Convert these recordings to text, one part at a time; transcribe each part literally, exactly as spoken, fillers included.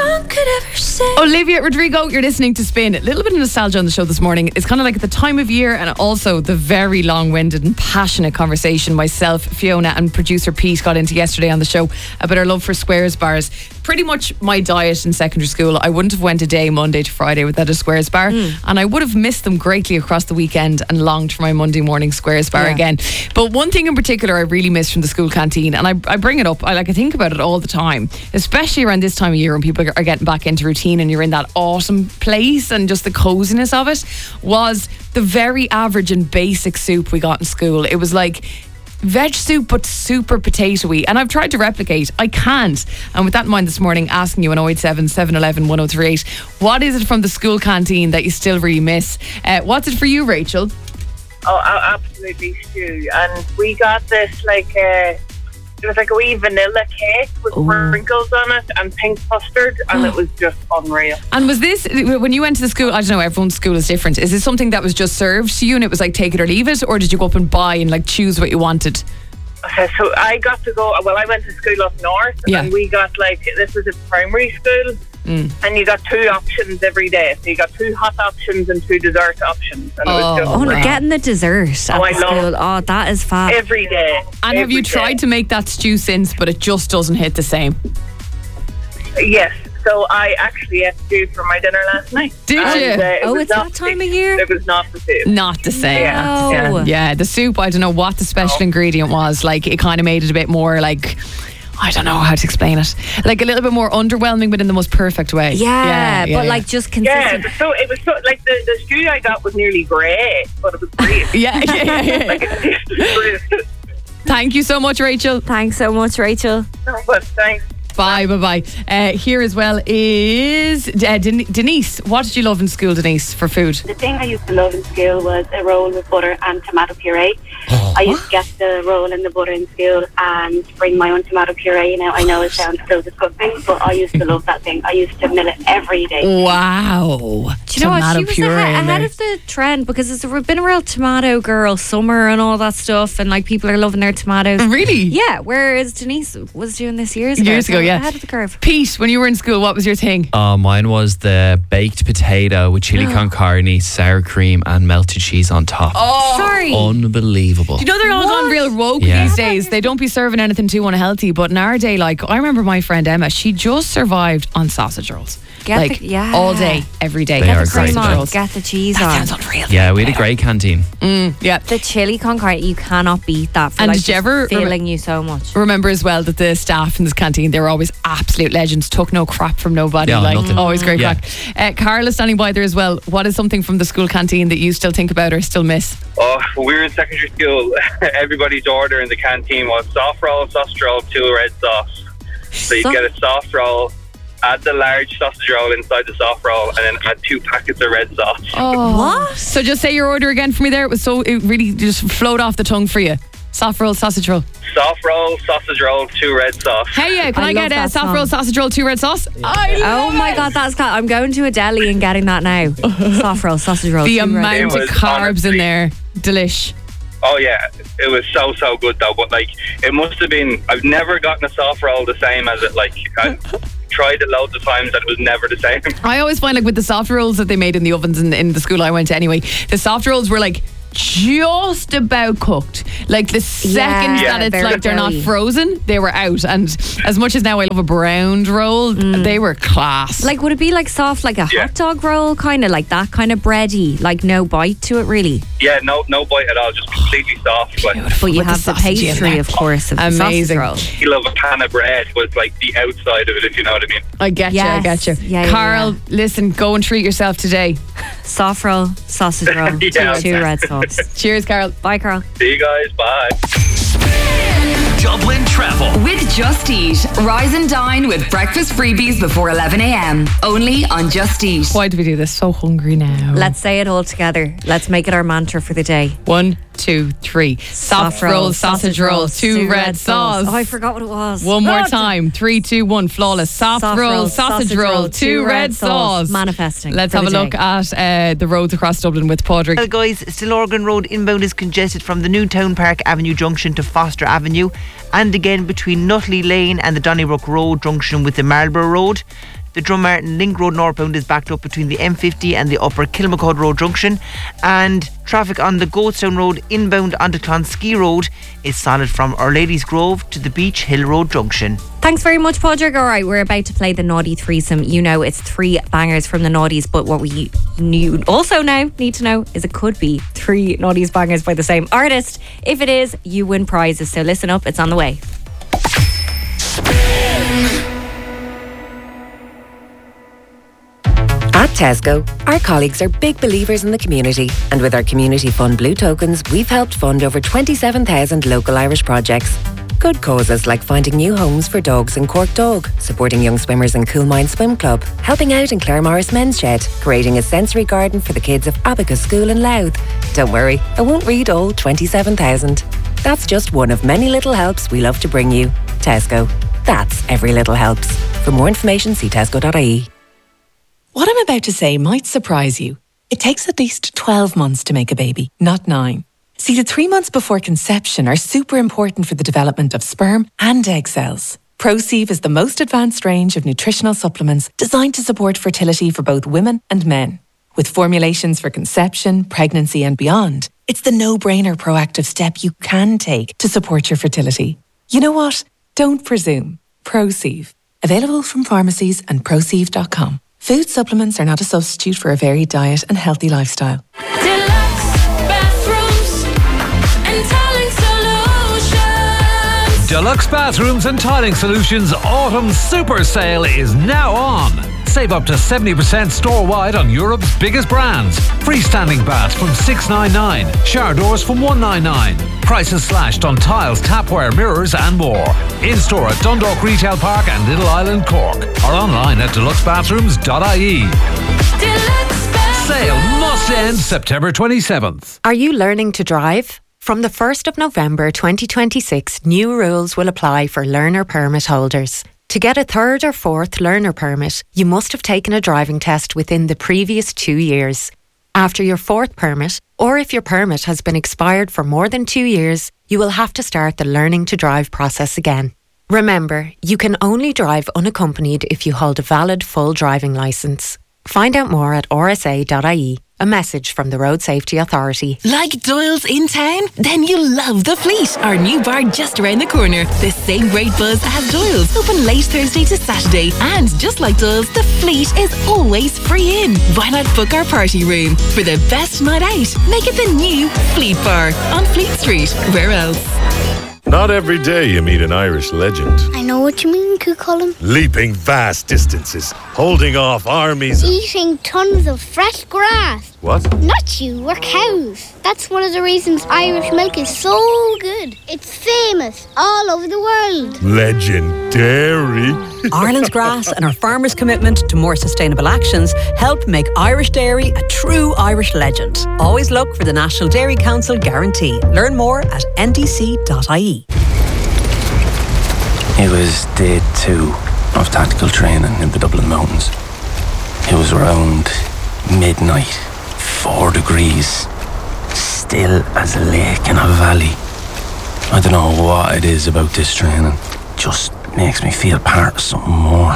one could ever say. Olivia Rodrigo, you're listening to Spin. A little bit of nostalgia on the show this morning. It's kind of like at the time of year and also the very long-winded and passionate conversation myself, Fiona and producer Pete got into yesterday on the show about our love for Squares bars. Pretty much my diet in secondary school. I wouldn't have went a day Monday to Friday without a Squares bar, mm. and I would have missed them greatly across the weekend and longed for my Monday morning Squares bar yeah. again. But one thing in particular I really miss from the school canteen, and I, I bring it up, I like I think about it all the time, especially around this time of year when people are getting back into routine and you're in that autumn place and just the coziness of it, was the very average and basic soup we got in school. It was like veg soup but super potatoey, and I've tried to replicate. I can't. And with that in mind this morning, asking you on oh eight seven, seven one one, one oh three eight, what is it from the school canteen that you still really miss? Uh, what's it for you, Rachel? Oh, absolutely stew. And we got this like uh, it was like a wee vanilla cake with Ooh. sprinkles on it and pink custard, and oh. it was just unreal. And was this, when you went to the school, I don't know, everyone's school is different, is this something that was just served to you and it was like take it or leave it, or did you go up and buy and like choose what you wanted? Okay, so I got to go, well I went to school up north yeah. and we got like, this was a primary school. Mm. And you got two options every day. So you got two hot options and two dessert options. And oh, it was just oh wow. Getting the dessert at oh, the school. Oh, that is fab. Every day. And every have you day. tried to make that stew since, but it just doesn't hit the same? Yes. So I actually had stew for my dinner last night. Did and, you? Uh, it oh, was it's that time of year? It was not the same. Not the same. Yeah. No. Yeah. yeah, the soup, I don't know what the special no. ingredient was. Like, it kind of made it a bit more like, I don't know how to explain it. Like a little bit more underwhelming, but in the most perfect way. Yeah, yeah, yeah but yeah. like just consistent. Yeah, so it was so like the, the stew I got was nearly grey, but it was green. yeah, yeah, yeah. yeah. like it tasted Thank you so much, Rachel. Thanks so much, Rachel. No, but thanks. Bye, bye, bye. Uh, here as well is uh, Den- Denise. What did you love in school, Denise, for food? The thing I used to love in school was a roll with butter and tomato puree. Oh. I used to get the roll and the butter in school and bring my own tomato puree. Now, I know it sounds so disgusting, but I used to love that thing. I used to mill it every day. Wow. Do you tomato know what? She was puree ahead, in ahead there. of the trend, because it's been a real tomato girl summer and all that stuff, and like people are loving their tomatoes. Really? Yeah, whereas Denise was doing this years ago. Years ago, so yeah. Ahead of the curve. Pete, when you were in school, what was your thing? Oh, mine was the baked potato with chili con carne, sour cream and melted cheese on top. Oh, sorry. Unbelievable. You know they're all What? gone real woke Yeah. these days. They don't be serving anything too unhealthy. But in our day, like, I remember my friend Emma, she just survived on sausage rolls. Get like, the, yeah. all day, every day. They Get are the great. sausage Come on, rolls. get the cheese That on. sounds unreal. Yeah, we had a great canteen. Mm, yeah. The chili con carne, you cannot beat that for And like did you just ever filling you so much. Remember as well that the staff in this canteen, they were always absolute legends, took no crap from nobody. Yeah, like nothing. always great Yeah. crack. Uh, Carla standing by there as well. What is something from the school canteen that you still think about or still miss? Oh, when we were in secondary school, everybody's order in the canteen was soft roll, sausage roll, two red sauce. So you'd So- get a soft roll, add the large sausage roll inside the soft roll, and then add two packets of red sauce. Oh, What? So just say your order again for me there. It was so, it really just flowed off the tongue for you. Soft roll, sausage roll. Soft roll, sausage roll, two red sauce. Hey, yeah, can I, I get love a that soft song. roll, sausage roll, two red sauce? I Oh love my it. god, that's got, I'm going to a deli and getting that now. Soft roll, sausage roll. The two red amount sauce. of It was carbs in honestly- there. Delish. Oh yeah, it was so so good though. But like, it must have been. I've never gotten a soft roll the same as it. Like, I tried it loads of times and it was never the same. I always find like with the soft rolls that they made in the ovens in, in the school I went to anyway, the soft rolls were like just about cooked. Like the second Yeah, that it's very like they're not doughy. frozen, they were out. And as much as now I love a browned roll, they were class. Like, would it be like soft, like a Yeah. hot dog roll, kind of like that kind of bready, like no bite to it, really? Yeah, no no bite at all, just completely soft. Like, But you With the have the, sausage in pastry, there. of course, of Amazing. the sausage roll. you love a pan of bread was like the outside of it, if you know what I mean. I get you, I Yes. get you. Yeah, yeah, Carl, yeah. listen, go and treat yourself today. Soft roll, sausage roll, Yeah, two, two red sauce. Cheers, Carl. Bye, Carl. See you guys, bye. Dublin Travel with Just Eat. Rise and dine with breakfast freebies before eleven a.m. Only on Just Eat. Why do we do this? So hungry now. Let's say it all together. Let's make it our mantra for the day. One, two, three. Soft, roll, sausage roll, two, red sauce. Oh, I forgot what it was. One more Oh, time. Three, two, one. Flawless. Soft, Soft roll, roll, sausage, sausage roll, roll, two red sauce. Manifesting Let's for have a the look day. at uh, the roads across Dublin with Padraig. Well, guys, Stillorgan Road inbound is congested from the new Town Park Avenue junction to Foster Avenue, and again between Nutley Lane and the Donnybrook Road junction with the Marlborough Road. The Drummartin Link Road northbound is backed up between the M fifty and the Upper Kilmacud Road junction. And traffic on the Goatstown Road inbound onto Clonski Road is solid from Our Lady's Grove to the Beach Hill Road junction. Thanks very much, Padraig. All right, we're about to play the Naughty Threesome. You know it's three bangers from the Naughties, but what we knew also now need to know is it could be three Naughties bangers by the same artist. If it is, you win prizes. So listen up, it's on the way. At Tesco, our colleagues are big believers in the community, and with our Community Fund Blue tokens, we've helped fund over twenty-seven thousand local Irish projects. Good causes like finding new homes for dogs in Cork Dog, supporting young swimmers in Coolmine Swim Club, helping out in Clare Morris Men's Shed, creating a sensory garden for the kids of Abacus School in Louth. Don't worry, I won't read all twenty-seven thousand. That's just one of many little helps we love to bring you. Tesco. That's every little helps. For more information, see tesco dot I E. What I'm about to say might surprise you. It takes at least twelve months to make a baby, not nine. See, the three months before conception are super important for the development of sperm and egg cells. ProSieve is the most advanced range of nutritional supplements designed to support fertility for both women and men. With formulations for conception, pregnancy and beyond, it's the no-brainer proactive step you can take to support your fertility. You know what? Don't presume. ProSieve. Available from pharmacies and prosieve dot com. Food supplements are not a substitute for a varied diet and healthy lifestyle. Deluxe Bathrooms and Tiling Solutions Autumn Super Sale is now on. Save up to seventy percent store-wide on Europe's biggest brands. Freestanding baths from six ninety-nine, shower doors from one ninety-nine. Prices slashed on tiles, tapware, mirrors and more. In-store at Dundalk Retail Park and Little Island, Cork. Or online at deluxe bathrooms dot I E. Sale must end September twenty-seventh. Are you learning to drive? From the first of November twenty twenty-six, new rules will apply for learner permit holders. To get a third or fourth learner permit, you must have taken a driving test within the previous two years. After your fourth permit, or if your permit has been expired for more than two years, you will have to start the learning to drive process again. Remember, you can only drive unaccompanied if you hold a valid full driving licence. Find out more at r s a dot I E. A message from the Road Safety Authority. Like Doyle's in town? Then you'll love The Fleet, our new bar just around the corner. The same great buzz as Doyle's, open late Thursday to Saturday. And just like Doyle's, The Fleet is always free in. Why not book our party room? For the best night out, make it the new Fleet Bar on Fleet Street. Where else? Not every day you meet an Irish legend. I know what you mean, Cucullin. Leaping vast distances, holding off armies. Eating tons of fresh grass. What? Not you, we're cows. That's one of the reasons Irish milk is so good. It's famous all over the world. Legendary. Ireland's grass and our farmers' commitment to more sustainable actions help make Irish dairy a true Irish legend. Always look for the National Dairy Council guarantee. Learn more at N D C dot I E. It was day two of tactical training in the Dublin Mountains. It was around midnight, four degrees, still as a lake in a valley. I don't know what it is about this training. It just makes me feel part of something more.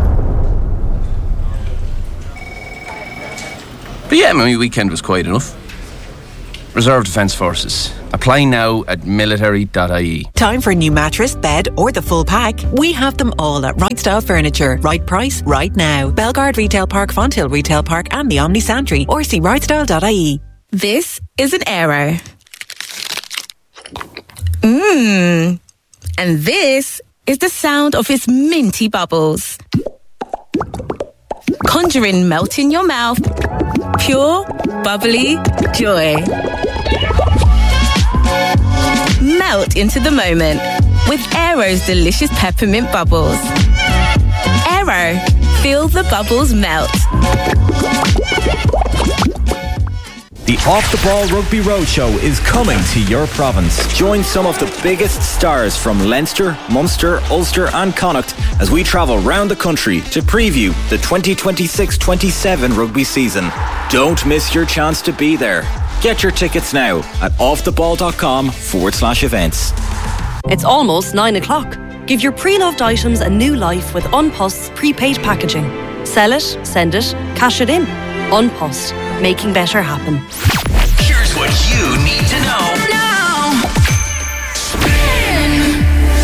But yeah, my weekend was quiet enough. Reserve Defence Forces. Apply now at military dot I E. Time for a new mattress, bed or the full pack? We have them all at Right Style Furniture. Right price, right now. Belgard Retail Park, Fonthill Retail Park and the Omni Santry, or see right style dot I E. This is an Arrow. Mmm. And this is the sound of its minty bubbles. Conjuring melt in your mouth. Pure, bubbly joy. Melt into the moment with Aero's delicious peppermint bubbles. Aero, feel the bubbles melt. The Off the Ball Rugby Roadshow is coming to your province. Join some of the biggest stars from Leinster, Munster, Ulster and Connacht as we travel round the country to preview the twenty twenty-six twenty-seven rugby season. Don't miss your chance to be there. Get your tickets now at offtheball.com forward slash events. It's almost nine o'clock. Give your pre-loved items a new life with Unpost's prepaid packaging. Sell it, send it, cash it in. An Post, making better happen. Here's what you need to know now. Spin.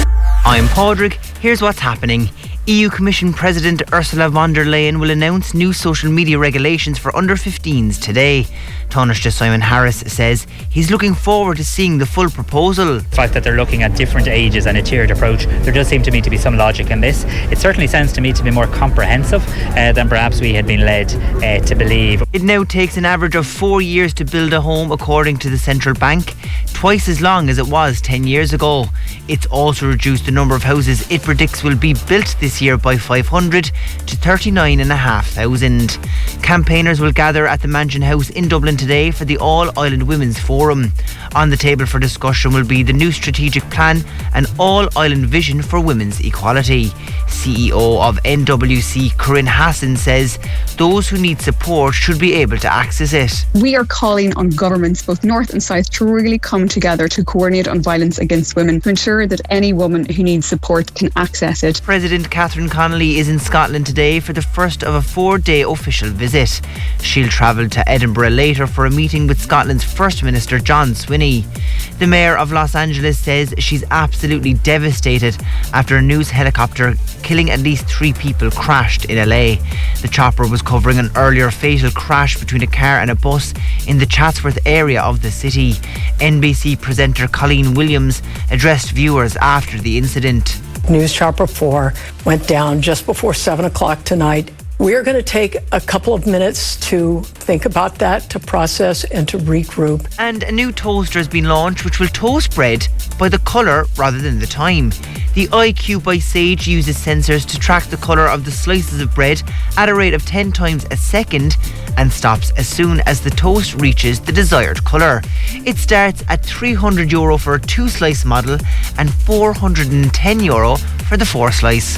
I'm Padraig. Here's what's happening. E U Commission President Ursula von der Leyen will announce new social media regulations for under fifteens today. Taoiseach Simon Harris says he's looking forward to seeing the full proposal. The fact that they're looking at different ages and a tiered approach, there does seem to me to be some logic in this. It certainly sounds to me to be more comprehensive uh, than perhaps we had been led uh, to believe. It now takes an average of four years to build a home, according to the central bank, twice as long as it was ten years ago. It's also reduced the number of houses it predicts will be built this year by five hundred to thirty-nine thousand five hundred. Campaigners will gather at the Mansion House in Dublin today for the All-Ireland Women's Forum. On the table for discussion will be the new strategic plan and All-Ireland vision for women's equality. C E O of N W C, Corinne Hassan, says those who need support should be able to access it. We are calling on governments, both North and South, to really come together to coordinate on violence against women, to ensure that any woman who needs support can access it. President Catherine Connolly is in Scotland today for the first of a four-day official visit. She'll travel to Edinburgh later for a meeting with Scotland's First Minister John Swinney. The Mayor of Los Angeles says she's absolutely devastated after a news helicopter killing at least three people crashed in L A. The chopper was covering an earlier fatal crash between a car and a bus in the Chatsworth area of the city. N B C presenter Colleen Williams addressed viewers after the incident. News Chopper four went down just before seven o'clock tonight. We're going to take a couple of minutes to think about that, to process and to regroup. And a new toaster has been launched which will toast bread by the colour rather than the time. The I Q by Sage uses sensors to track the colour of the slices of bread at a rate of ten times a second and stops as soon as the toast reaches the desired colour. It starts at three hundred euro for a two slice model and four hundred ten euro for the four slice.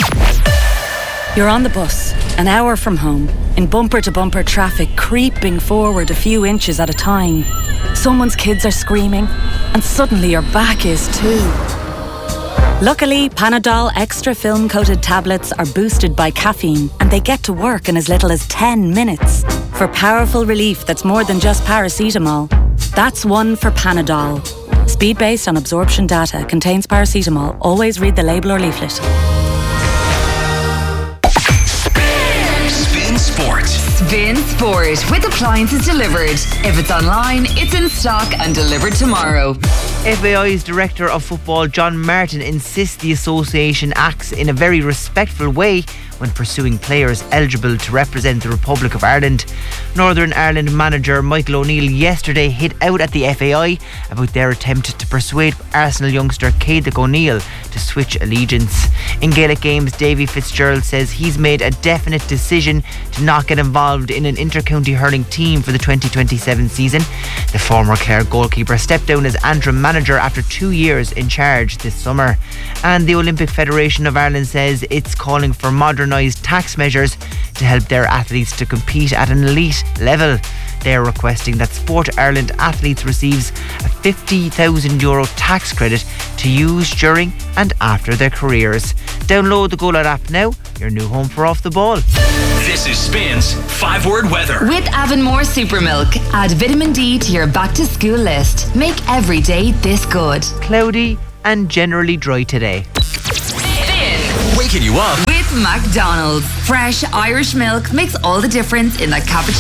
You're on the bus, an hour from home, in bumper-to-bumper traffic, creeping forward a few inches at a time. Someone's kids are screaming, and suddenly your back is too. Luckily, Panadol Extra film-coated tablets are boosted by caffeine, and they get to work in as little as ten minutes. For powerful relief that's more than just paracetamol. That's one for Panadol. Speed based on absorption data, contains paracetamol. Always read the label or leaflet. Sport. Spin Sport with appliances delivered. If it's online, it's in stock and delivered tomorrow. F A I's Director of Football, John Martin, insists the association acts in a very respectful way when pursuing players eligible to represent the Republic of Ireland. Northern Ireland manager Michael O'Neill yesterday hit out at the F A I about their attempt to persuade Arsenal youngster Cédric O'Neill to switch allegiance. In Gaelic Games, Davy Fitzgerald says he's made a definite decision to not get involved in an inter-county hurling team for the twenty twenty-seven season. The former Clare goalkeeper stepped down as interim manager after two years in charge this summer. And the Olympic Federation of Ireland says it's calling for modernised tax measures to help their athletes to compete at an elite level. They're requesting that Sport Ireland athletes receives a fifty thousand euro tax credit to use during and after their careers. Download the Go Loud app now, your new home for Off the Ball. This is Spin's five-word weather. With Avonmore Super Milk, add vitamin D to your back-to-school list. Make every day this good. Cloudy and generally dry today. Waking you up With McDonald's. Fresh Irish milk makes all the difference in the cappuccino.